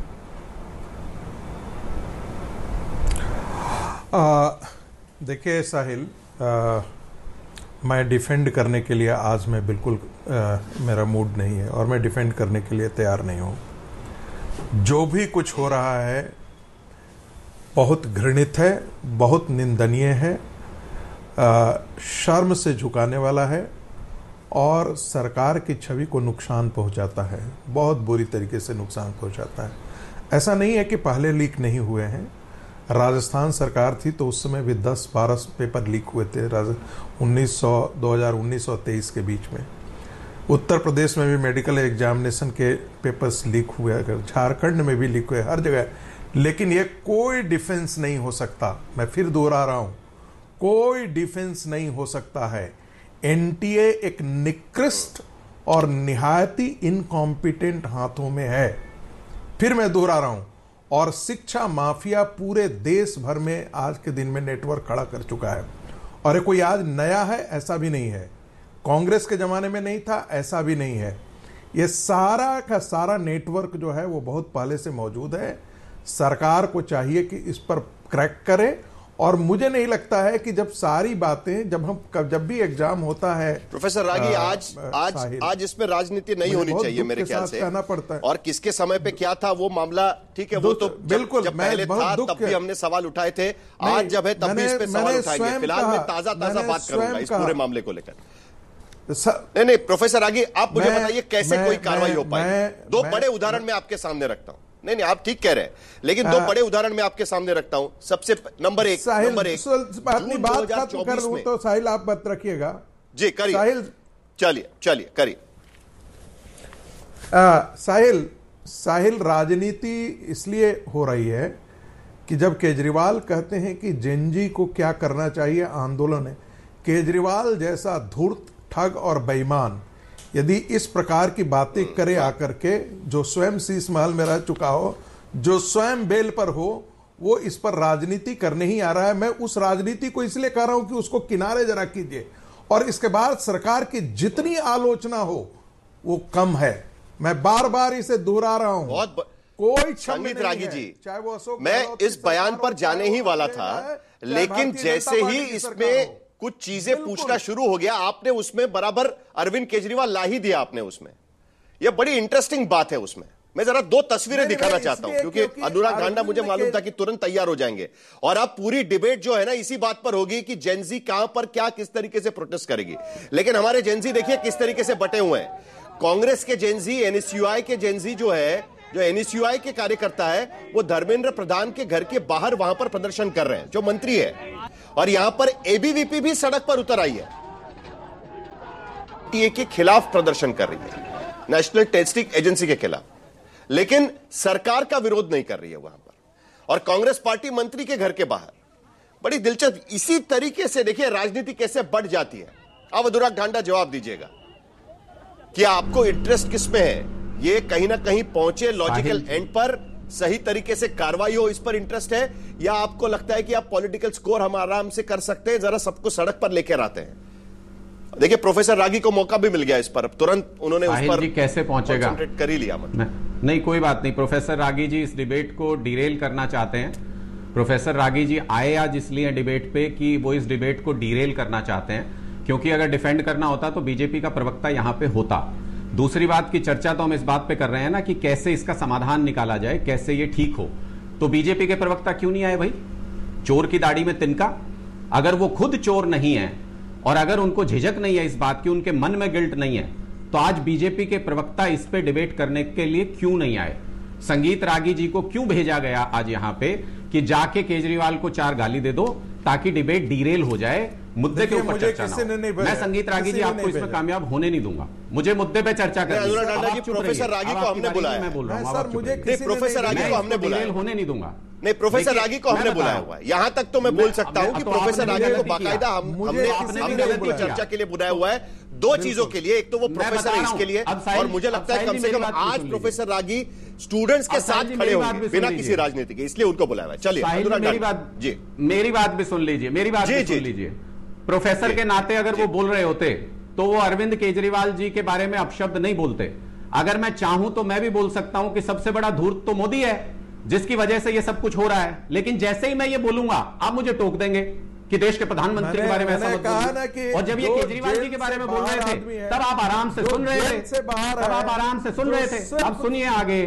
देखिए साहिल, आ, मैं डिफेंड करने के लिए आज मैं बिल्कुल आ, मेरा मूड नहीं है और मैं डिफेंड करने के लिए तैयार नहीं हूं। जो भी कुछ हो रहा है बहुत घृणित है, बहुत निंदनीय है, आ, शर्म से झुकाने वाला है और सरकार की छवि को नुकसान पहुंचाता है, बहुत बुरी तरीके से नुकसान पहुंचाता है। ऐसा नहीं है कि पहले लीक नहीं हुए हैं। राजस्थान सरकार थी तो उस समय भी दस बारह पेपर लीक हुए थे, उन्नीस सौ दो हज़ार उन्नीस और तेईस के बीच में। उत्तर प्रदेश में भी मेडिकल एग्जामिनेशन के पेपर्स लीक हुए, अगर झारखंड में भी लीक हुए, हर जगह। लेकिन ये कोई डिफेंस नहीं हो सकता, मैं फिर दोहरा रहा हूं, कोई डिफेंस नहीं हो सकता है। एनटीए एक निकृष्ट और निहायती इनकॉम्पिटेंट हाथों में है, फिर मैं दोहरा रहा हूं। और शिक्षा माफिया पूरे देश भर में आज के दिन में नेटवर्क खड़ा कर चुका है। और ये कोई आज नया है ऐसा भी नहीं है, कांग्रेस के जमाने में नहीं था ऐसा भी नहीं है। ये सारा का सारा नेटवर्क जो है वो बहुत पहले से मौजूद है। सरकार को चाहिए कि इस पर क्रैक करे। और मुझे नहीं लगता है कि जब सारी बातें, जब हम जब भी एग्जाम होता है, प्रोफेसर रागी, आज आज आज इसमें राजनीति नहीं होनी चाहिए मेरे ख्याल से, कहना पड़ता है। और किसके समय पे क्या था वो मामला, ठीक है, वो तो बिल्कुल जब पहले था तब भी हमने सवाल उठाए थे, आज जब है तब भी इस पे सवाल उठाएंगे। फिलहाल मैं ताजा ताजा बात करूंगा इस पूरे मामले को लेकर। नहीं नहीं प्रोफेसर रागी, आप मुझे बताइए कैसे कोई कार्रवाई हो पाए? दो बड़े उदाहरण मैं आपके सामने रखता हूं। नहीं नहीं, आप ठीक कह रहे हैं, लेकिन दो बड़े उदाहरण मैं आपके सामने रखता हूं। सबसे नंबर एक नंबर एक अपनी बात खत्म कर लूं तो साहिल आप बात रखिएगा। जी करिए साहिल, चलिए चलिए करिए। साहिल साहिल राजनीति इसलिए हो रही है कि जब केजरीवाल कहते हैं कि जेनजी को क्या करना चाहिए आंदोलन है, केजरीवाल जैसा धूर्त, ठग और बेईमान यदि इस प्रकार की बातें करे आकर के, जो स्वयं शीश महल में रह चुका हो, जो स्वयं बेल पर हो, वो इस पर राजनीति करने ही आ रहा है। मैं उस राजनीति को इसलिए कह रहा हूं कि उसको किनारे जरा कीजिए और इसके बाद सरकार की जितनी आलोचना हो वो कम है। मैं बार बार इसे दोहरा रहा हूं। बहुत ब... कोई संगीत रागी जी, चाहे वो अशोक मैं इस बयान पर जाने ही वाला था, लेकिन जैसे ही इसमें कुछ चीजें पूछना शुरू हो गया, आपने उसमें बराबर अरविंद केजरीवाल ला ही दिया आपने उसमें। यह बड़ी इंटरेस्टिंग बात है उसमें। मैं जरा दो तस्वीरें दिखाना चाहता हूं, क्योंकि अनुराग ढांडा मुझे मालूम था कि तुरंत तैयार हो जाएंगे, और अब पूरी डिबेट जो है ना इसी बात पर होगी कि जेनजी कहां पर क्या किस तरीके से प्रोटेस्ट करेगी। लेकिन हमारे जेनजी देखिए किस तरीके से बटे हुए हैं। कांग्रेस के जेनजी, एनएसयूआई के जेनजी जो है, जो एनएसयूआई के कार्यकर्ता है, वो धर्मेंद्र प्रधान के घर के बाहर वहां पर प्रदर्शन कर रहे हैं, जो मंत्री है, और यहां पर एबीवीपी भी सड़क पर उतर आई है, टीए के खिलाफ प्रदर्शन कर रही है, नेशनल टेस्टिंग एजेंसी के खिलाफ, लेकिन सरकार का विरोध नहीं कर रही है वहां पर। और कांग्रेस पार्टी मंत्री के घर के बाहर, बड़ी दिलचस्प। इसी तरीके से देखिए राजनीति कैसे बढ़ जाती है। अब अनुराग ढांडा जवाब दीजिएगा कि आपको इंटरेस्ट किस में है? ये कहीं ना कहीं पहुंचे लॉजिकल एंड पर, सही तरीके से कार्रवाई हो, इस पर इंटरेस्ट है, या आपको लगता है कि आप पॉलिटिकल स्कोर हम आराम से कर सकते हैं, जरा सबको सड़क पर लेकर आते हैं? देखिए प्रोफेसर रागी को मौका भी मिल गया इस पर, तुरंत उन्होंने उस पर कैसे पहुंचेगा कॉन्सेंट्रेट कर ही लिया। मतलब नहीं, कोई बात नहीं। प्रोफेसर रागी जी इस डिबेट को डिरेल करना चाहते हैं। प्रोफेसर रागी जी आए आज इसलिए डिबेट पे कि वो इस डिबेट को डिरेल करना चाहते हैं, क्योंकि अगर डिफेंड करना होता तो बीजेपी का प्रवक्ता यहां पे होता। दूसरी बात की चर्चा तो हम इस बात पे कर रहे हैं ना कि कैसे इसका समाधान निकाला जाए, कैसे ये ठीक हो। तो बीजेपी के प्रवक्ता क्यों नहीं आए भाई? चोर की दाढ़ी में तिनका। अगर वो खुद चोर नहीं है और अगर उनको झिझक नहीं है इस बात की, उनके मन में गिल्ट नहीं है, तो आज बीजेपी के प्रवक्ता इस पे डिबेट करने के लिए क्यों नहीं आए? संगीत रागी जी को क्यों भेजा गया आज यहां पे कि जाके केजरीवाल को चार गाली दे दो ताकि डिबेट डीरेल हो जाए, मुद्दे के ऊपर चर्चा ना हो। मैं संगीत रागी जी आपको इसमें कामयाब होने नहीं दूंगा। मुझे मुद्दे पे चर्चा करनी है। प्रोफेसर रागी को हमने बुलाया, मैं बोल रहा हूं, प्रोफेसर रागी को हमने बुलाया, होने नहीं दूंगा। नहीं, प्रोफेसर रागी को हमने बुलाया हुआ है। यहां तक तो मैं बोल सकता हूं कि प्रोफेसर रागी को बाकायदा हमने हमने उनको चर्चा के लिए बुलाया हुआ है, दो चीजों के लिए। एक तो वो प्रोफेसर है इसके लिए, और मुझे लगता है कम से कम आज प्रोफेसर रागी स्टूडेंट्स के साथ खड़े होंगे बिना किसी राजनीति के, इसलिए उनको बुलाया हुआ है। चलिए मेरी बात जी मेरी बात भी सुन लीजिए, मेरी बात भी सुन लीजिए। प्रोफेसर के नाते अगर वो बोल रहे होते तो वो अरविंद केजरीवाल जी के बारे में अपशब्द नहीं बोलते। अगर मैं चाहूं तो मैं भी बोल सकता हूं कि सबसे बड़ा धूर्त तो मोदी है जिसकी वजह से ये सब कुछ हो रहा है, लेकिन जैसे ही मैं ये बोलूंगा आप मुझे टोक देंगे कि देश के प्रधानमंत्री के बारे में ऐसा मत बोलिए। और जब ये केजरीवाल जी के बारे में बोल रहे थे तब आप आराम से सुन रहे थे, तब आप आराम से सुन रहे थे। अब सुनिए आगे,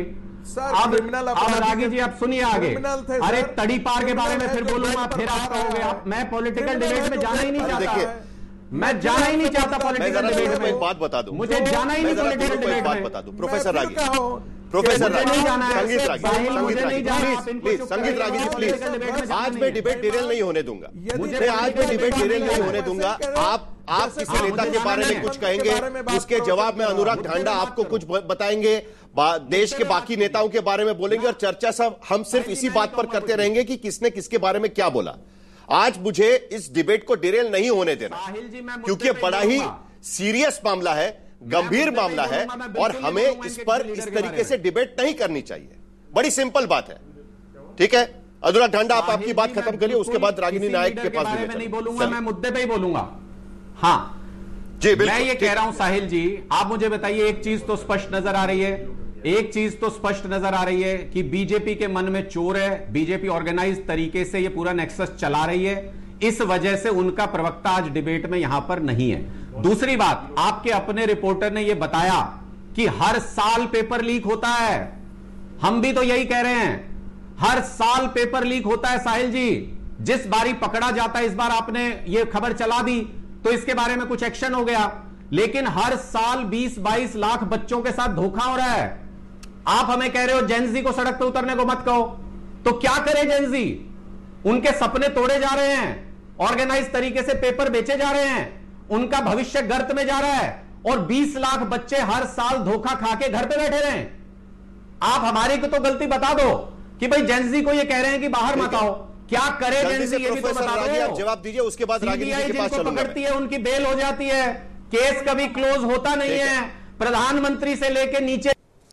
अब अब रागी जी आप सुनिए आगे। अरे तड़ी पार के बारे में फिर बोलूंगा, फिर आप कहोगे आप मैं पॉलिटिकल डिबेट में जाना ही नहीं चाहता। मैं जाना ही नहीं चाहता पॉलिटिकल डिबेट में। एक बात बता दूं, मुझे जाना ही नहीं पॉलिटिकल डिबेट में। बता दूं प्रोफेसर रागी, प्रोफेसर रागी, संगीत रागी, संगीत रागी प्लीज प्लीज संगीत रागी जी प्लीज, आज मैं डिबेट डिरेल नहीं होने दूंगा। मैं आज मैं डिबेट डिरेल नहीं होने दूंगा। आप आप किसी नेता के बारे में कुछ कहेंगे, उसके जवाब में अनुराग ढांडा आपको कुछ बताएंगे, देश के बाकी नेताओं के बारे में बोलेंगे, और चर्चा सब हम सिर्फ इसी बात पर करते रहेंगे कि किसने किसके बारे में क्या बोला। आज मुझे इस डिबेट को डिरेल नहीं होने देना, क्योंकि बड़ा ही सीरियस मामला है, गंभीर मामला है, और हमें इस पर इस तरीके से डिबेट नहीं करनी चाहिए। बड़ी सिंपल बात है, ठीक है? अनुराग ढांडा आप आपकी बात खत्म करिए, उसके बाद रागिनी नायक के पास भी नहीं बोलूंगा, मैं मुद्दे पे ही बोलूंगा। हाँ जी, मैं ये कह रहा हूं साहिल जी, आप मुझे बताइए, एक चीज तो स्पष्ट नजर आ रही है, एक चीज तो स्पष्ट नजर आ रही है कि बीजेपी के मन में चोर है, बीजेपी ऑर्गेनाइज तरीके से ये पूरा नेक्सस चला रही है, इस वजह से उनका प्रवक्ता आज डिबेट में यहां पर नहीं है। दूसरी बात, आपके अपने रिपोर्टर ने यह बताया कि हर साल पेपर लीक होता है, हम भी तो यही कह रहे हैं, हर साल पेपर लीक होता है साहिल जी। जिस बारी पकड़ा जाता है, इस बार आपने ये खबर चला दी तो इसके बारे में कुछ एक्शन हो गया, लेकिन हर साल बीस बाईस लाख बच्चों के साथ धोखा हो रहा है। आप हमें कह रहे हो जेनजी को सड़क पे उतरने को मत कहो, तो क्या करे जेनजी? उनके सपने तोड़े जा रहे हैं, ऑर्गेनाइज तरीके से पेपर बेचे जा रहे हैं, उनका भविष्य गर्त में जा रहा है, और बीस लाख बच्चे हर साल धोखा खा के घर पे बैठे रहे। आप हमारी को तो गलती बता दो कि भाई जेनजी को ये कह रहे हैं कि बाहर मत आओ, क्या करे जेनजी ये भी तो बता दो। जवाब दीजिए, उसके बाद रागिनी जी के पास चलूंगा। पकड़ती है, उनकी बेल हो जाती है, केस कभी क्लोज होता नहीं है, प्रधानमंत्री से लेके नीचे।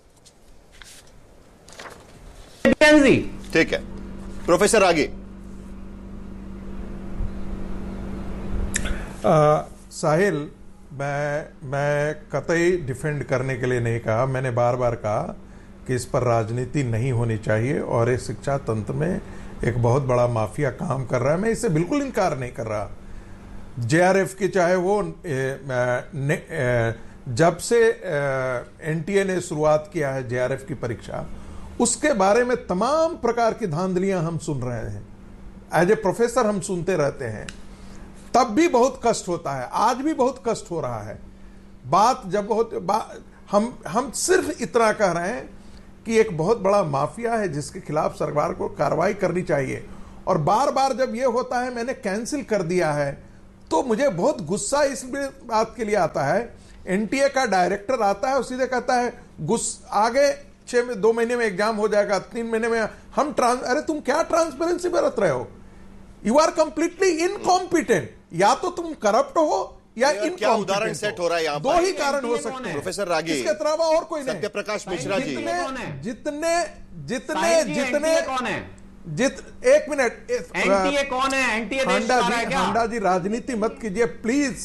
ठीक है, प्रोफेसर आगे। आ, साहिल, मैं मैं कतई डिफेंड करने के लिए नहीं कहा। मैंने बार बार कहा कि इस पर राजनीति नहीं होनी चाहिए और इस शिक्षा तंत्र में एक बहुत बड़ा माफिया काम कर रहा है। मैं इससे बिल्कुल इनकार नहीं कर रहा। जेआरएफ की चाहे वो ए, ने, ए, जब से एनटीए ने शुरुआत किया है जेआरएफ की परीक्षा, उसके बारे में तमाम प्रकार की धांधलियां हम सुन रहे हैं। एज ए प्रोफेसर हम सुनते रहते हैं, तब भी बहुत कष्ट होता है, आज भी बहुत कष्ट हो रहा है। बात जब बहुत बा, हम हम सिर्फ इतना कह रहे हैं कि एक बहुत बड़ा माफिया है जिसके खिलाफ सरकार को कार्रवाई करनी चाहिए। और बार बार जब यह होता है मैंने कैंसिल कर दिया है, तो मुझे बहुत गुस्सा इस बात के लिए आता है। एनटीए का डायरेक्टर आता है और सीधे कहता है गुस्सा आगे छह में दो महीने में एग्जाम हो जाएगा, तीन महीने में हम ट्रांस अरे तुम क्या ट्रांसपेरेंसी बरत रहे हो? You are completely incompetent. या तो तुम करप्ट हो या क्या उदाहरण सेट हो रहा है यहाँ दो ही कारण हो सकते हैं प्रोफेसर रागी, इसके अलावा और कोई नहीं। सत्यप्रकाश मिश्रा जी, जितने जितने जितने जितने कौन है? जित एक मिनट, एनटीए कौन है? एनटीए देश हांडा जी, हांडा जी राजनीति मत कीजिए प्लीज।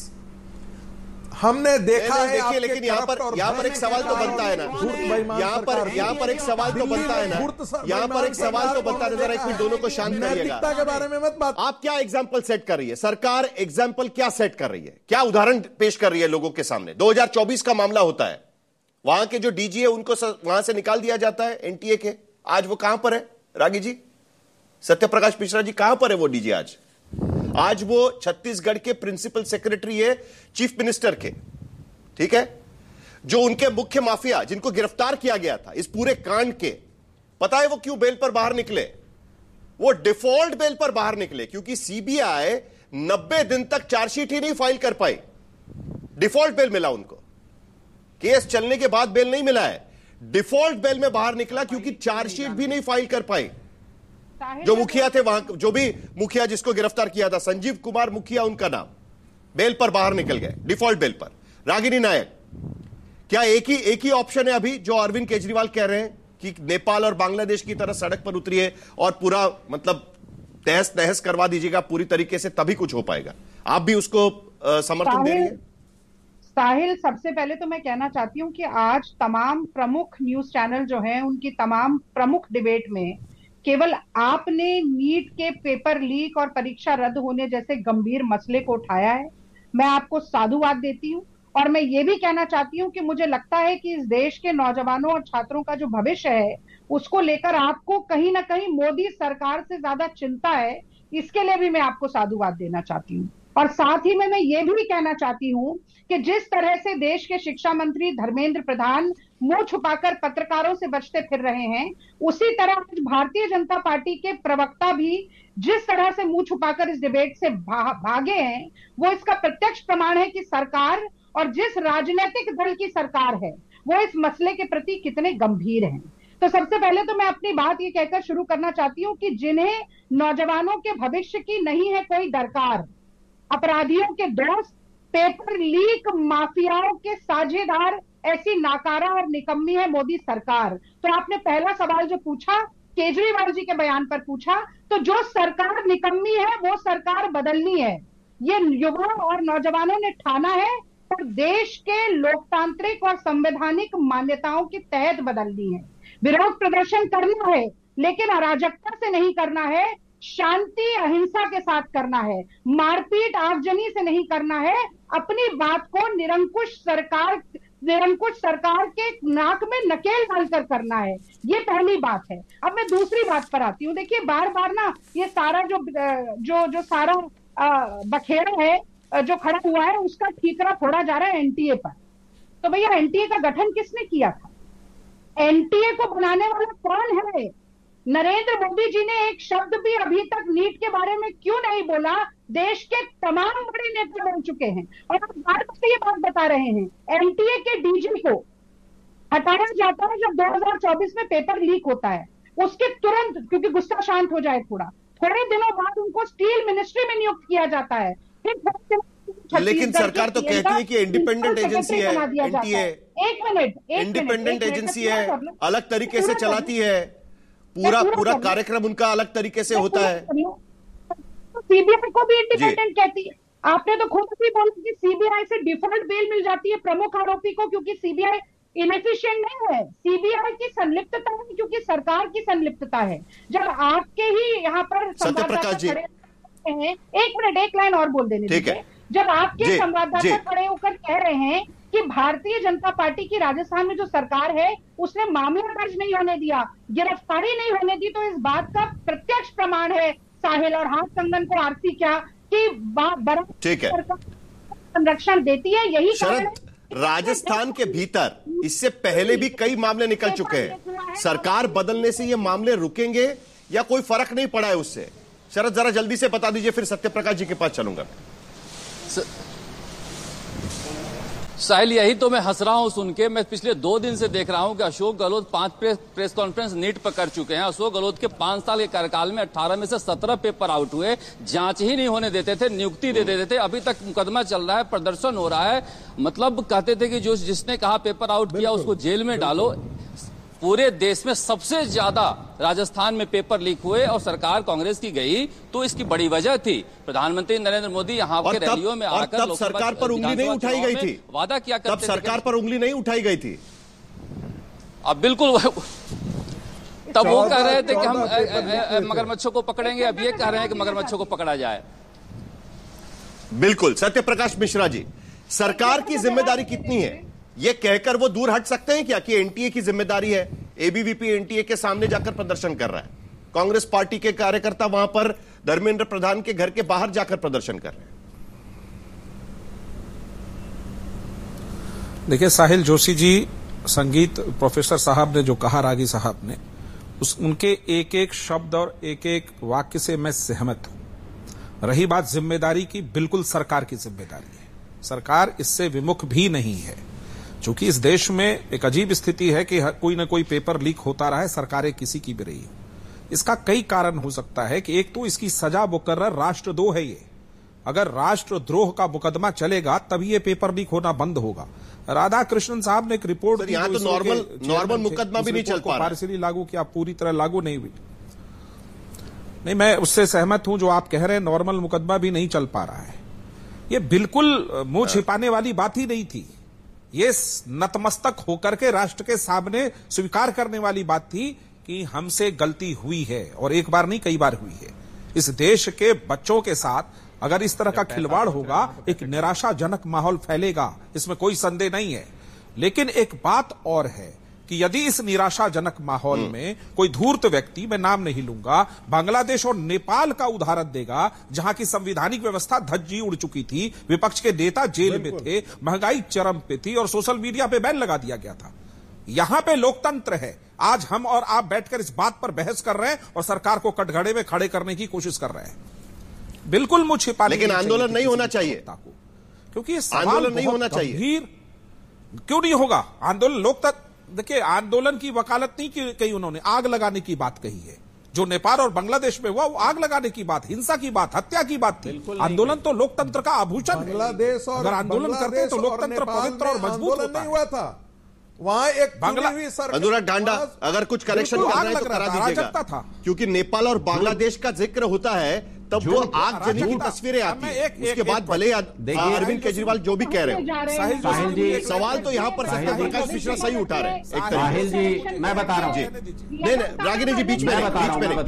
हमने देखा है देखिए, लेकिन यहाँ पर यहाँ पर एक सवाल तो बनता है ना, यहाँ पर यहाँ पर एक सवाल तो बनता है ना, यहाँ पर एक सवाल तो बनता है। जरा एक मिनट दोनों को शांत करिएगा। के बारे में मत बात। आप क्या एग्जाम्पल सेट कर रही है? सरकार एग्जाम्पल क्या सेट कर रही है? क्या उदाहरण पेश कर रही है लोगों के सामने? दो हज़ार चौबीस का मामला होता है, वहां के जो डीजी है उनको वहां से निकाल दिया जाता है एनटीए के। आज वो कहां पर है रागी जी, सत्यप्रकाश मिश्रा जी, कहां पर है वो डीजी आज? आज वो छत्तीसगढ़ के प्रिंसिपल सेक्रेटरी है चीफ मिनिस्टर के, ठीक है, जो उनके मुख्य माफिया जिनको गिरफ्तार किया गया था इस पूरे कांड के। पता है वो क्यों बेल पर बाहर निकले? वो डिफॉल्ट बेल पर बाहर निकले क्योंकि सीबीआई नब्बे दिन तक चार्जशीट ही नहीं फाइल कर पाई। डिफॉल्ट बेल मिला उनको, केस चलने के बाद बेल नहीं मिला है, डिफॉल्ट बेल में बाहर निकला क्योंकि चार्जशीट भी नहीं फाइल कर पाई। जो मुखिया थे वहां, जो भी मुखिया जिसको गिरफ्तार किया था, संजीव कुमार मुखिया उनका नाम, बेल पर बाहर निकल गए, डिफॉल्ट बेल पर। रागिनी नायक, क्या एक ही एक ही ऑप्शन है अभी जो अरविंद केजरीवाल कह रहे हैं कि नेपाल और बांग्लादेश की तरह सड़क पर उतरिए और पूरा मतलब तहस नहस करवा दीजिएगा पूरी तरीके से, तभी कुछ हो पाएगा? आप भी उसको आ, समर्थन दे रही है? साहिल, सबसे पहले तो मैं कहना चाहती हूं कि आज तमाम प्रमुख न्यूज चैनल जो हैं उनकी तमाम प्रमुख डिबेट में केवल आपने नीट के पेपर लीक और परीक्षा रद्द होने जैसे गंभीर मसले को उठाया है। मैं आपको साधुवाद देती हूं और मैं ये भी कहना चाहती हूं कि मुझे लगता है कि इस देश के नौजवानों और छात्रों का जो भविष्य है उसको लेकर आपको कहीं ना कहीं मोदी सरकार से ज्यादा चिंता है। इसके लिए भी मैं आपको साधुवाद देना चाहती हूँ। और साथ ही में मैं ये भी कहना चाहती हूँ कि जिस तरह से देश के शिक्षा मंत्री धर्मेंद्र प्रधान मुंह छुपाकर पत्रकारों से बचते फिर रहे हैं, उसी तरह आज भारतीय जनता पार्टी के प्रवक्ता भी जिस तरह से मुंह छुपाकर इस डिबेट से भा, भागे हैं, वो इसका प्रत्यक्ष प्रमाण है कि सरकार और जिस राजनीतिक दल की सरकार है वो इस मसले के प्रति कितने गंभीर हैं। तो सबसे पहले तो मैं अपनी बात ये कहकर शुरू करना चाहती हूँ कि जिन्हें नौजवानों के भविष्य की नहीं है कोई दरकार, अपराधियों के दोस्त, पेपर लीक माफियाओं के साझेदार, ऐसी नाकारा और निकम्मी है मोदी सरकार। तो आपने पहला सवाल जो पूछा केजरीवाल जी के बयान पर पूछा, तो जो सरकार निकम्मी है वो सरकार बदलनी है। ये युवा और नौजवानों ने ठाना है और देश के लोकतांत्रिक और संवैधानिक मान्यताओं के तहत बदलनी है। विरोध प्रदर्शन करना है लेकिन अराजकता से नहीं करना है, शांति अहिंसा के साथ करना है, मारपीट आगजनी से नहीं करना है, अपनी बात को निरंकुश सरकार निरंकुश सरकार के नाक में नकेल डालकर करना है। ये पहली बात है। अब मैं दूसरी बात पर आती हूँ। देखिए बार बार ना ये सारा जो जो जो सारा बखेड़ा है जो खड़ा हुआ है उसका ठीकरा फोड़ा जा रहा है एनटीए पर। तो भैया एनटीए का गठन किसने किया था? एनटीए को बनाने वाला कौन है? नरेंद्र मोदी जी ने एक शब्द भी अभी तक नीट के बारे में क्यों नहीं बोला? देश के तमाम बड़े नेता बोल चुके हैं और आप बार बार ये बात बता रहे हैं। एनटीए के डीजी को हटाया जाता है जब दो हज़ार चौबीस में पेपर लीक होता है, उसके तुरंत, क्योंकि गुस्सा शांत हो जाए थोड़ा, थोड़े दिनों बाद उनको स्टील मिनिस्ट्री में नियुक्त किया जाता है। फिर लेकिन सरकार तो कहती है कि इंडिपेंडेंट एजेंसी है एनटीए, एक मिनट इंडिपेंडेंट एजेंसी है, अलग तरीके से चलाती है, पूरा पूरा कार्यक्रम उनका अलग तरीके से होता है। सीबीआई को भी इंडिपेंडेंट कहती है, आपने तो खुद भी बोला कि सीबीआई से डिफॉल्ट बेल मिल जाती है प्रमुख आरोपी को, क्योंकि सीबीआई इनएफिशिएंट नहीं है, सीबीआई की संलिप्तता है, क्योंकि सरकार की संलिप्तता है। जब आपके ही यहाँ पर संवाददाता खड़े हैं, एक मिनट एक लाइन और बोल देने दीजिए, जब आपके संवाददाता खड़े होकर कह रहे हैं कि भारतीय जनता पार्टी की राजस्थान में जो सरकार है उसने मामला दर्ज नहीं होने दिया, गिरफ्तारी नहीं होने दी, तो इस बात का प्रत्यक्ष प्रमाण है साहिल और हाथ कंगन को आरती क्या कि ठीक है संरक्षण देती है। यही शरद, राजस्थान के भीतर इससे पहले भी कई मामले निकल चुके हैं, सरकार बदलने से ये मामले रुकेंगे या कोई फर्क नहीं पड़ा है उससे? शरद जरा जल्दी से बता दीजिए, फिर सत्यप्रकाश जी के पास चलूंगा। स... साहिल, यही तो मैं हंस रहा हूं सुन के। मैं पिछले दो दिन से देख रहा हूं कि अशोक गहलोत पांच प्रेस, प्रेस कॉन्फ्रेंस नीट पर कर चुके हैं। अशोक गहलोत के पांच साल के कार्यकाल में अठारह में से सत्रह पेपर आउट हुए, जांच ही नहीं होने देते थे, नियुक्ति दे देते थे। अभी तक मुकदमा चल रहा है, प्रदर्शन हो रहा है। मतलब कहते थे कि जो जिसने कहा पेपर आउट किया उसको जेल में डालो। पूरे देश में सबसे ज्यादा राजस्थान में पेपर लीक हुए और सरकार कांग्रेस की गई, तो इसकी बड़ी वजह थी प्रधानमंत्री नरेंद्र मोदी यहाँ के रैलियों में आकर तब सरकार पर उंगली नहीं उठाई गई थी, वादा किया करते तब सरकार पर उंगली नहीं उठाई गई थी। अब बिल्कुल तब वो कह रहे थे कि हम मगरमच्छों को पकड़ेंगे, अब ये कह रहे हैं कि मगरमच्छों को पकड़ा जाए। बिल्कुल सत्यप्रकाश मिश्रा जी, सरकार की जिम्मेदारी कितनी है ये कहकर वो दूर हट सकते हैं क्या कि एनटीए की जिम्मेदारी है? एबीवीपी एनटीए के सामने जाकर प्रदर्शन कर रहा है, कांग्रेस पार्टी के कार्यकर्ता वहां पर धर्मेंद्र प्रधान के घर के बाहर जाकर प्रदर्शन कर रहे हैं। देखिए साहिल जोशी जी, संगीत प्रोफेसर साहब ने जो कहा, रागी साहब ने, उस उनके एक एक शब्द और एक एक वाक्य से मैं सहमत हूं। रही बात जिम्मेदारी की, बिल्कुल सरकार की जिम्मेदारी है, सरकार इससे विमुख भी नहीं है। चूंकि इस देश में एक अजीब स्थिति है कि कोई ना कोई पेपर लीक होता रहा है, सरकारें किसी की भी रही है। इसका कई कारण हो सकता है कि एक तो इसकी सजा मुकर्रर राष्ट्रद्रोह है। ये अगर राष्ट्रद्रोह का मुकदमा चलेगा तभी ये पेपर लीक होना बंद होगा। राधा कृष्णन साहब ने एक रिपोर्ट दी, यहां तो नॉर्मल नॉर्मल मुकदमा भी नहीं चल पा रहा, पार्शियली लागू किया, पूरी तरह लागू नहीं हुई। नहीं, मैं उससे सहमत हूं जो आप कह रहे हैं, नॉर्मल मुकदमा भी नहीं चल पा रहा है। ये बिल्कुल मुंह छिपाने वाली बात ही नहीं थी, ये नतमस्तक होकर के राष्ट्र के सामने स्वीकार करने वाली बात थी कि हमसे गलती हुई है, और एक बार नहीं कई बार हुई है। इस देश के बच्चों के साथ अगर इस तरह का खिलवाड़ होगा, एक निराशाजनक माहौल फैलेगा, इसमें कोई संदेह नहीं है। लेकिन एक बात और है कि यदि इस निराशाजनक माहौल में कोई धूर्त व्यक्ति, मैं नाम नहीं लूंगा, बांग्लादेश और नेपाल का उदाहरण देगा, जहां की संवैधानिक व्यवस्था धज्जी उड़ चुकी थी, विपक्ष के नेता जेल में थे, महंगाई चरम पे थी और सोशल मीडिया पे बैन लगा दिया गया था। यहां पे लोकतंत्र है। आज हम और आप बैठकर इस बात पर बहस कर रहे हैं और सरकार को कटघरे में खड़े करने की कोशिश कर रहे हैं। बिल्कुल मुझे छिपा, लेकिन आंदोलन नहीं होना चाहिए, क्योंकि ये आंदोलन नहीं होना चाहिए। क्यों नहीं होगा आंदोलन? लोकतंत्र, देखिए आंदोलन की वकालत नहीं की कही उन्होंने, आग लगाने की बात कही है। जो नेपाल और बांग्लादेश में हुआ वो आग लगाने की बात, हिंसा की बात, हत्या की बात थी। आंदोलन तो लोकतंत्र का आभूषण है। बांग्लादेश और अगर आंदोलन करते तो लोकतंत्र पवित्र और मजबूत होता नहीं हुआ था। वहां एक अनुराग ढांडा, अगर कुछ करेक्शन करना है तो करा दीजिएगा, क्योंकि नेपाल और बांग्लादेश का जिक्र होता है तब वो आग जलने की तस्वीरें आती हैं। उसके बाद भले अरविंद केजरीवाल जो भी कह रहे हो, साहिल जी, सवाल तो यहाँ पर सत्यप्रकाश मिश्रा सही उठा रहे हैं। साहिल जी, मैं बता रहा हूँ, नहीं नहीं रागिनी जी, बीच में नहीं, बीच में नहीं,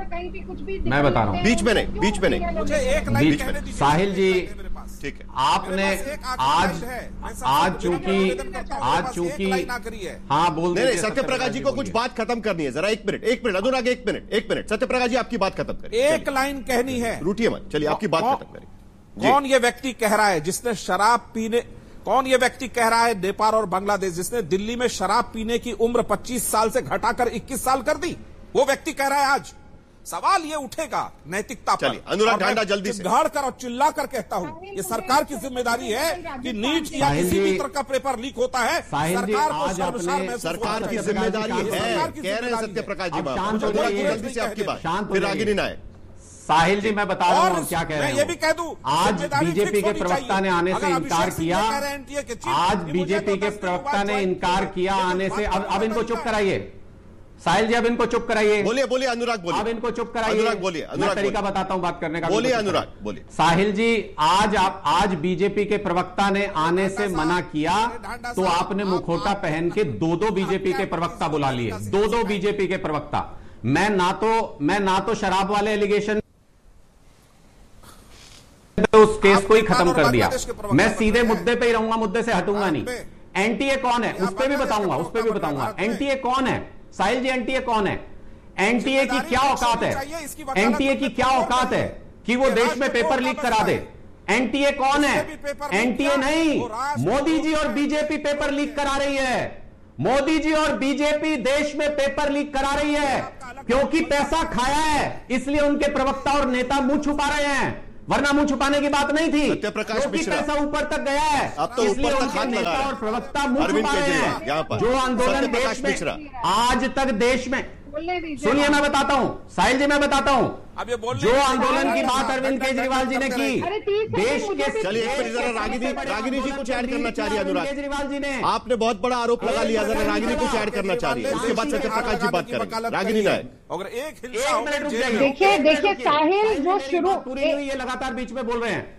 प्लीज, मैं बता रहा हूँ, बीच में नहीं, बीच में नहीं, मुझे एक लाइन कहने दीजिए। साहिल जी, ठीक है, आपने आज आज चूंकि आज चूंकि हाँ बोल नहीं, सत्यप्रकाश जी को कुछ बात खत्म करनी है, जरा एक मिनट, एक मिनट अनुराग, एक मिनट, एक मिनट, सत्यप्रकाश जी आपकी बात खत्म करिए, एक लाइन कहनी है, रूठिए मत, चलिए आपकी बात खत्म करिए। कौन ये व्यक्ति कह रहा है जिसने शराब पीने, कौन ये व्यक्ति कह रहा है नेपाल और बांग्लादेश जिसने दिल्ली में शराब पीने की उम्र पच्चीस साल से घटाकर इक्कीस साल कर दी? वो व्यक्ति कह रहा है आज। सवाल ये उठेगा नैतिकता पर। अनुराग ढांडा जल्दी से चिल्लाकर कर और चिल्ला कर कहता हूं, ये सरकार की जिम्मेदारी है कि नीट या किसी भी तरह का पेपर लीक होता है, सरकार को शर्मसार महसूस, सरकार की जिम्मेदारी है, कह रहे हैं सत्यप्रकाश जी। जल्दी से आपकी बात, फिर आगे नहीं आए। साहिल जी, मैं बता रहा हूं क्या कह रहे हैं। मैं ये भी कह दूं, आज बीजेपी के प्रवक्ता ने आने से इनकार किया, आज बीजेपी के प्रवक्ता ने इनकार किया आने से। अब अब इनको चुप कराइए, साहिल जी अब इनको चुप कराइए। बोलिए बोलिए अनुराग बोलिए। अब इनको चुप कराइए। अनुराग बोलिए। अनुराग मैं तरीका बताता हूं बात करने का। बोलिए अनुराग बोलिए। साहिल जी आज आप आज बीजेपी के प्रवक्ता ने आने से मना किया तो आपने मुखौटा पहन के दो दो बीजेपी के प्रवक्ता बुला लिए, दो दो बीजेपी के प्रवक्ता। मैं ना तो मैं ना तो शराब वाले एलिगेशन उस केस को ही खत्म कर दिया, मैं सीधे मुद्दे पे ही रहूंगा, मुद्दे से हटूंगा नहीं। एनटीए कौन है उस पर भी बताऊंगा, उस पर भी बताऊंगा। एनटीए कौन है साहिल जी? एनटीए कौन है? एनटीए की क्या औकात है? एनटीए की क्या औकात है कि वो देश में पेपर लीक करा दे? एनटीए कौन है? एनटीए नहीं, मोदी जी और बीजेपी पेपर लीक करा रही है। मोदी जी और बीजेपी देश में पेपर लीक करा रही है क्योंकि पैसा खाया है, इसलिए उनके प्रवक्ता और नेता मुंह छुपा रहे हैं, वरना मुंह छुपाने की बात नहीं थी। क्योंकि पैसा ऊपर तक गया है, अब तो इसलिए ऊपर तक उनके हाथ नेता लगा और प्रवक्ता मुंह छुपा रहे हैं। जो आंदोलन देश में आज तक देश में, सुनिए मैं बताता हूं साहिल जी, मैं बताता हूं अब ये बोल जो आंदोलन की बात अरविंद केजरीवाल जी ने की देश के, चलिए जरा रागिनी रागिनी जी कुछ ऐड करना चाह रही है अनुराग केजरीवाल जी ने। आपने बहुत बड़ा आरोप लगा लिया, जरा रागिनी कुछ ऐड करना चाह रही है, उसके बाद सत्यप्रकाश जी बात करेंगे। रागिनी नायक अगर एक मिनट रुक जाइए। देखिए देखिए साहिल जो शुरू पूरी नहीं हुई है, लगातार बीच में बोल रहे हैं।